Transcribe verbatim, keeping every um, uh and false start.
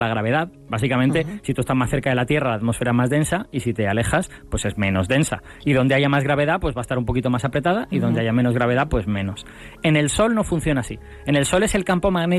la gravedad. Básicamente, uh-huh. si tú estás más cerca de la Tierra, la atmósfera es más densa, y si te alejas, pues es menos densa. Y donde haya más gravedad, pues va a estar un poquito más apretada, y uh-huh. donde haya menos gravedad, pues menos. En el Sol no funciona así. En el Sol es el campo magnético